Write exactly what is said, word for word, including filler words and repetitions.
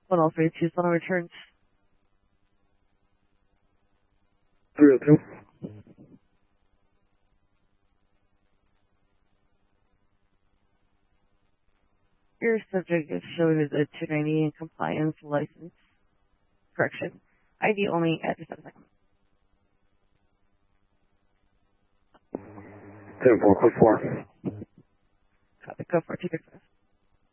one oh three two, on returns. three oh two. Your subject is showing as a two ninety in compliance license. Correction. I D only at the second. ten four, code four. Copy, go for it, take it fast.